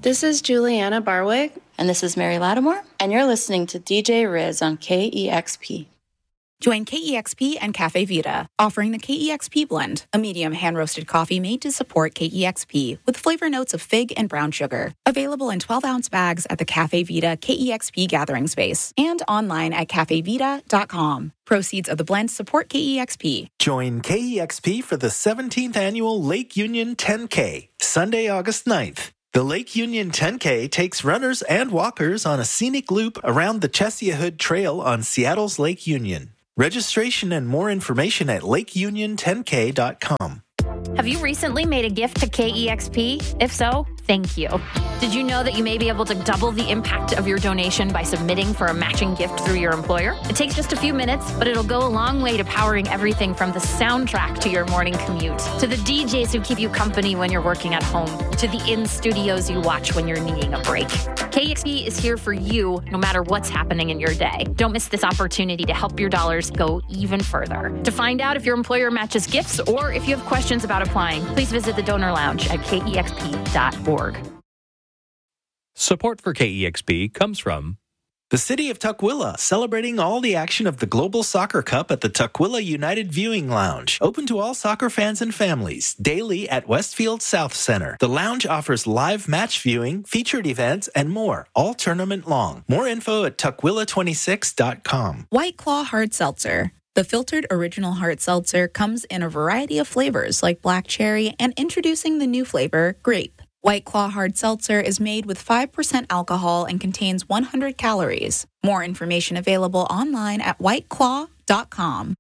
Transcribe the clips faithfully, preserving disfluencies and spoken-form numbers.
This is Juliana Barwick. And this is Mary Lattimore. And you're listening to D J Riz on K E X P. Join K E X P and Cafe Vita, offering the K E X P blend, a medium hand-roasted coffee made to support K E X P with flavor notes of fig and brown sugar. Available in twelve-ounce bags at the Cafe Vita K E X P gathering space and online at cafe vita dot com. Proceeds of the blend support K E X P. Join K E X P for the seventeenth Annual Lake Union ten K, Sunday, August ninth. The Lake Union ten K takes runners and walkers on a scenic loop around the Chesia Trail on Seattle's Lake Union. Registration and more information at lake union ten k dot com. Have you recently made a gift to K E X P? If so, thank you. Did you know that you may be able to double the impact of your donation by submitting for a matching gift through your employer? It takes just a few minutes, but it'll go a long way to powering everything from the soundtrack to your morning commute, to the D Js who keep you company when you're working at home, to the in-studios you watch when you're needing a break. K E X P is here for you no matter what's happening in your day. Don't miss this opportunity to help your dollars go even further. To find out if your employer matches gifts or if you have questions about applying, please visit the Donor Lounge at K E X P dot org. Support for K E X P comes from the City of Tukwila, celebrating all the action of the Global Soccer Cup at the Tukwila United Viewing Lounge. Open to all soccer fans and families, daily at Westfield South Center. The lounge offers live match viewing, featured events, and more, all tournament long. More info at tukwila twenty-six dot com. White Claw Hard Seltzer. The filtered original hard seltzer comes in a variety of flavors like black cherry and introducing the new flavor, grape. White Claw Hard Seltzer is made with five percent alcohol and contains one hundred calories. More information available online at white claw dot com.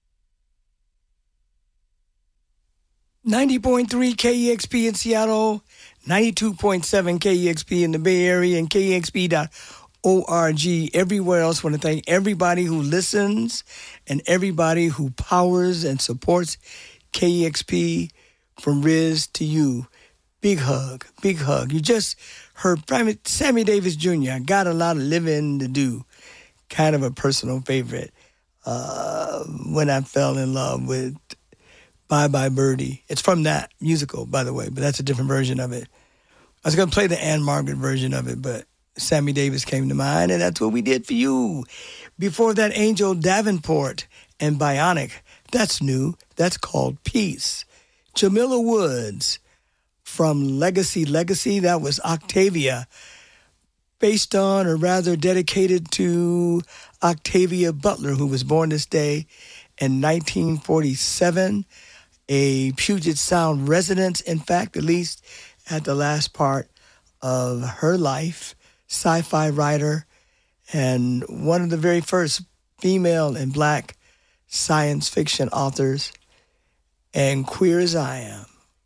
ninety point three K E X P in Seattle, ninety-two point seven K E X P in the Bay Area, and K E X P dot org everywhere else. I want to thank everybody who listens and everybody who powers and supports K E X P, from Riz to you. Big hug, big hug. You just heard Private Sammy Davis Junior I got a lot of living to do. Kind of a personal favorite. Uh, when I fell in love with Bye Bye Birdie. It's from that musical, by the way, but that's a different version of it. I was going to play the Anne Margaret version of it, but Sammy Davis came to mind, and that's what we did for you. Before that, Angel Davenport and Bionic. That's new. That's called Peace. Jamila Woods from Legacy Legacy. That was Octavia, based on, or rather dedicated to, Octavia Butler, who was born this day in nineteen forty-seven. A Puget Sound resident, in fact, at least at the last part of her life. Sci-fi writer and one of the very first female and black science fiction authors, and queer as I am,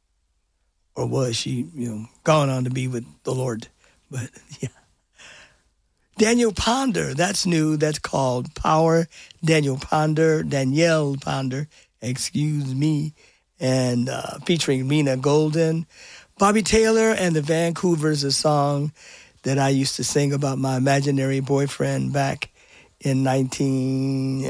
or was she, you know, gone on to be with the Lord, but yeah. Daniel Ponder, that's new, that's called Power. Daniel Ponder, Danielle Ponder, excuse me, and uh, featuring Rena Golden. Bobby Taylor and the Vancouvers, a song that I used to sing about my imaginary boyfriend back in nineteen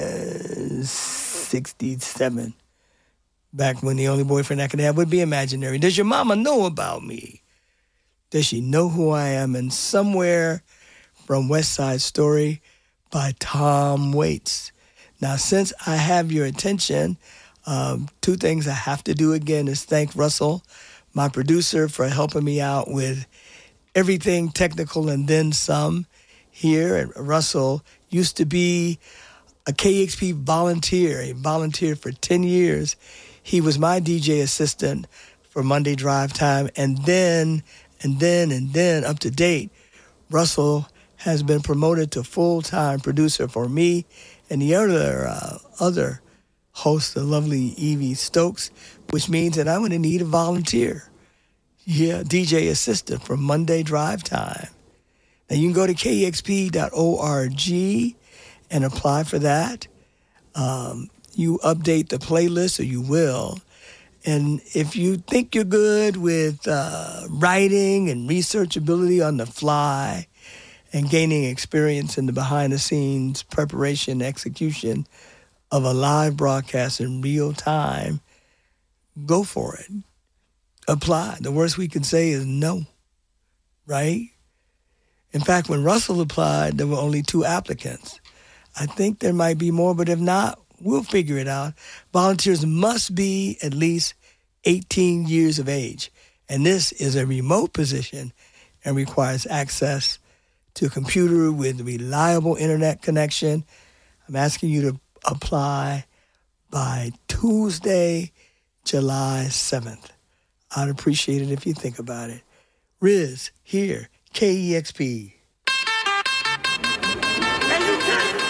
sixty-seven. Back when the only boyfriend I could have would be imaginary. Does your mama know about me? Does she know who I am? And Somewhere from West Side Story by Tom Waits. Now, since I have your attention, um, two things I have to do again is thank Russell, my producer, for helping me out with everything technical and then some here. And Russell used to be a K E X P volunteer, a volunteer for ten years. He was my D J assistant for Monday Drive Time. And then, and then, and then, up to date, Russell has been promoted to full-time producer for me and the other uh, other host, the lovely Evie Stokes, which means that I'm going to need a volunteer. Yeah, D J assistant for Monday Drive Time. Now, you can go to K E X P dot org and apply for that. Um, you update the playlist, or you will. And if you think you're good with uh, writing and researchability on the fly and gaining experience in the behind-the-scenes preparation and execution of a live broadcast in real time, go for it. Apply. The worst we can say is no. right? In fact, when Russell applied, there were only two applicants. I think there might be more, but if not, we'll figure it out. Volunteers must be at least eighteen years of age. And this is a remote position and requires access to a computer with a reliable internet connection. I'm asking you to apply by Tuesday, July seventh. I'd appreciate it if you think about it. Riz, here, K E X P.